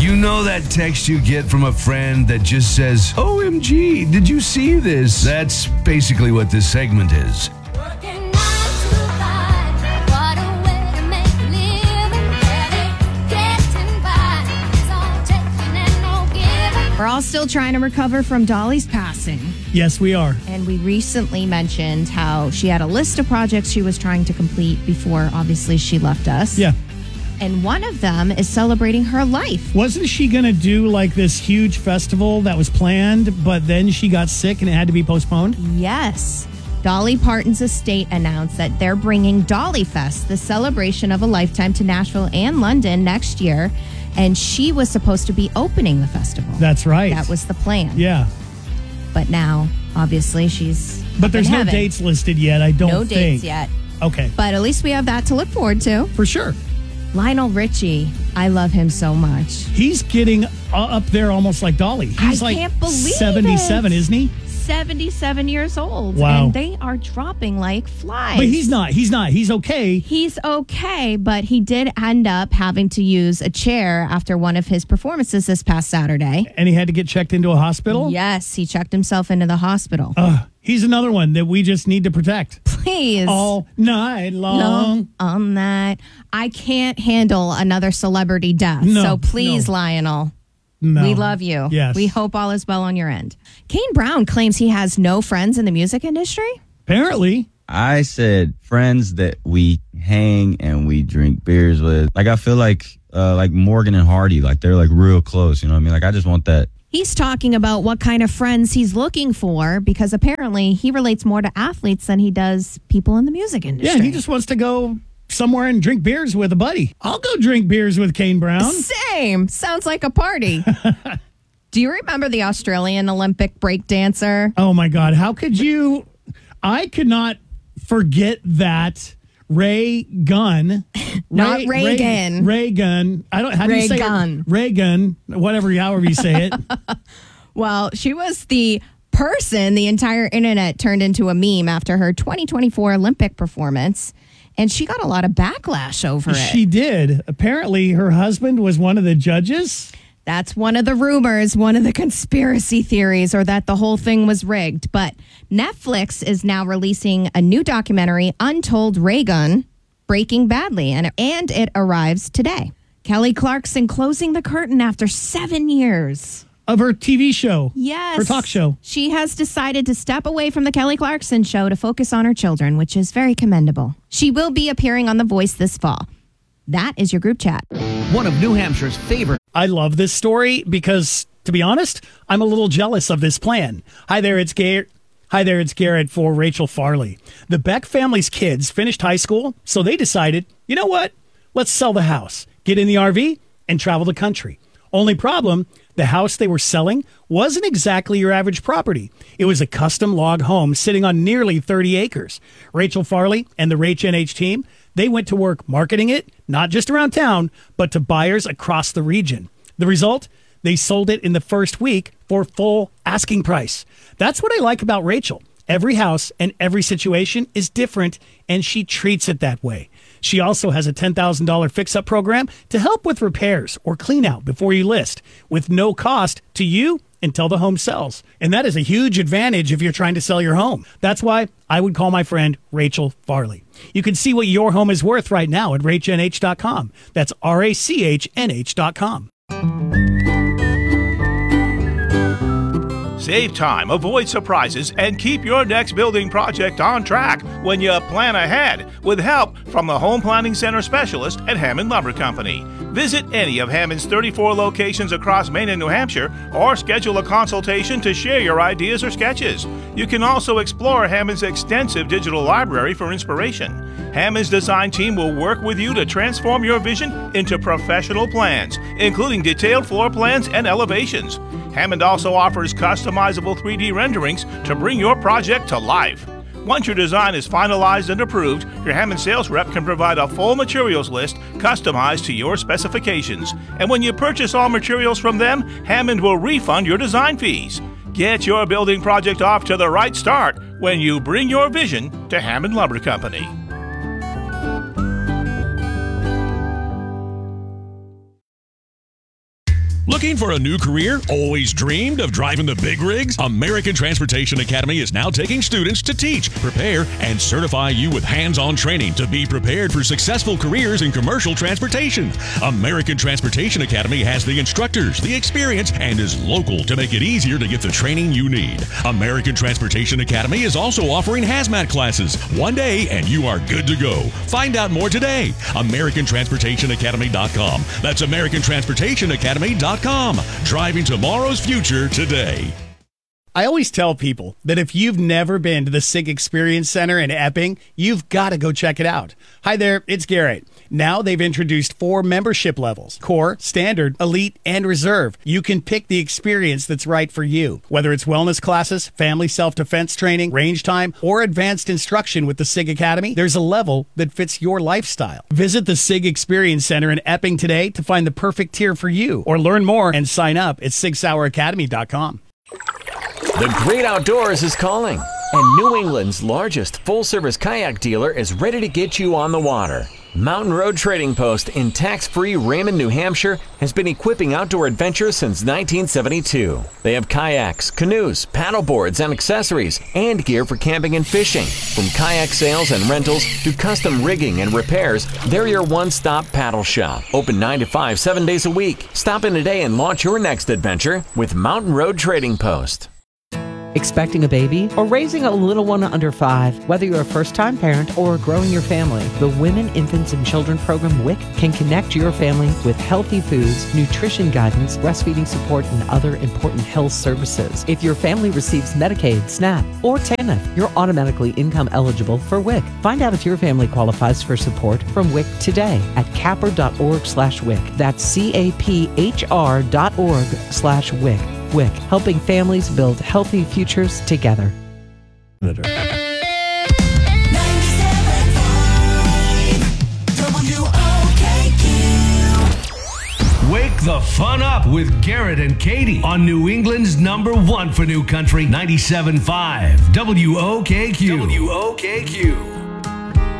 You know that text you get from a friend that just says, OMG, did you see this? That's basically what this segment is. We're all still trying to recover from Dolly's passing. Yes, we are. And we recently mentioned how she had a list of projects she was trying to complete before, obviously, she left us. Yeah. And one of them is celebrating her life. Wasn't she going to do like this huge festival that was planned, but then she got sick and it had to be postponed? Yes. Dolly Parton's estate announced that they're bringing Dolly Fest, the celebration of a lifetime, to Nashville and London next year. And she was supposed to be opening the festival. That's right. That was the plan. Yeah. But now, obviously, she's But there's no heaven. dates listed yet, I don't think. No dates yet. Okay. But at least we have that to look forward to. For sure. Lionel Richie, I love him so much. He's getting up there almost like Dolly. He's I like can't believe 77, it. isn't he? 77 years old. Wow. And they are dropping like flies. But he's not. He's okay. He's okay, but he did end up having to use a chair after one of his performances this past Saturday. And he had to get checked into a hospital? Yes, he checked himself into the hospital. He's another one that we just need to protect. Please. All night long. On that. I can't handle another celebrity death. No, so please, no. Lionel. No. We love you. Yes. We hope all is well on your end. Kane Brown claims he has no friends in the music industry. Apparently. I said friends that we hang and we drink beers with. Like, I feel like Morgan and Hardy, like they're like real close. You know what I mean? Like, I just want that. He's talking about what kind of friends he's looking for because apparently he relates more to athletes than he does people in the music industry. Yeah, he just wants to go somewhere and drink beers with a buddy. I'll go drink beers with Kane Brown. Same. Sounds like a party. Do you remember the Australian Olympic break dancer? Oh, my God. How could you? I could not forget that Ray Gunn. Not Reagan. Ray Gunn. I don't. How do you say Gunn. it? Ray Gunn. However you say it. Well, she was the person the entire internet turned into a meme after her 2024 Olympic performance. And she got a lot of backlash over it. She did. Apparently, her husband was one of the judges. That's one of the rumors, one of the conspiracy theories, or that the whole thing was rigged. But Netflix is now releasing a new documentary, Untold Reagan, Breaking Badly, and it arrives today. Kelly Clarkson closing the curtain after 7 years. Of her TV show. Yes. Her talk show. She has decided to step away from the Kelly Clarkson show to focus on her children, which is very commendable. She will be appearing on The Voice this fall. That is your group chat. One of New Hampshire's favorite. I love this story because, to be honest, I'm a little jealous of this plan. Hi there, it's Garrett for Rachel Farley. The Beck family's kids finished high school, so they decided, you know what? Let's sell the house, get in the RV, and travel the country. Only problem, the house they were selling wasn't exactly your average property. It was a custom log home sitting on nearly 30 acres. Rachel Farley and the Rach NH team, they went to work marketing it, not just around town, but to buyers across the region. The result? They sold it in the first week for full asking price. That's what I like about Rachel. Every house and every situation is different, and she treats it that way. She also has a $10,000 fix-up program to help with repairs or clean out before you list, with no cost to you until the home sells. And that is a huge advantage if you're trying to sell your home. That's why I would call my friend Rachel Farley. You can see what your home is worth right now at RachNH.com. That's RACHNH.com. Save time, avoid surprises, and keep your next building project on track when you plan ahead with help from the Home Planning Center specialist at Hammond Lumber Company. Visit any of Hammond's 34 locations across Maine and New Hampshire or schedule a consultation to share your ideas or sketches. You can also explore Hammond's extensive digital library for inspiration. Hammond's design team will work with you to transform your vision into professional plans, including detailed floor plans and elevations. Hammond also offers customizable 3D renderings to bring your project to life. Once your design is finalized and approved, your Hammond sales rep can provide a full materials list customized to your specifications. And when you purchase all materials from them, Hammond will refund your design fees. Get your building project off to the right start when you bring your vision to Hammond Lumber Company. Looking for a new career? Always dreamed of driving the big rigs? American Transportation Academy is now taking students to teach, prepare, and certify you with hands-on training to be prepared for successful careers in commercial transportation. American Transportation Academy has the instructors, the experience, and is local to make it easier to get the training you need. American Transportation Academy is also offering hazmat classes. One day and you are good to go. Find out more today. AmericanTransportationAcademy.com. That's AmericanTransportationAcademy.com. Driving tomorrow's future today. I always tell people that if you've never been to the SIG Experience Center in Epping, you've got to go check it out. Hi there, it's Garrett. Now they've introduced 4 membership levels: Core, Standard, Elite, and Reserve. You can pick the experience that's right for you. Whether it's wellness classes, family self-defense training, range time, or advanced instruction with the SIG Academy, there's a level that fits your lifestyle. Visit the SIG Experience Center in Epping today to find the perfect tier for you, or learn more and sign up at SigSauerAcademy.com. The great outdoors is calling, and New England's largest full-service kayak dealer is ready to get you on the water. Mountain Road Trading Post in tax-free Raymond, New Hampshire has been equipping outdoor adventurers since 1972. They have kayaks, canoes, paddleboards, and accessories, and gear for camping and fishing. From kayak sales and rentals to custom rigging and repairs, they're your one-stop paddle shop. Open 9 to 5, 7 days a week. Stop in today and launch your next adventure with Mountain Road Trading Post. Expecting a baby or raising a little one under 5, whether you're a first-time parent or growing your family, the Women, Infants, and Children program WIC can connect your family with healthy foods, nutrition guidance, breastfeeding support, and other important health services. If your family receives Medicaid, SNAP, or TANF, you're automatically income eligible for WIC. Find out if your family qualifies for support from WIC today at capr.org/WIC. That's caphr.org/WIC. WIC, helping families build healthy futures together. Wake the fun up with Garrett and Katie on New England's #1 for New Country 97.5 WOKQ. WOKQ.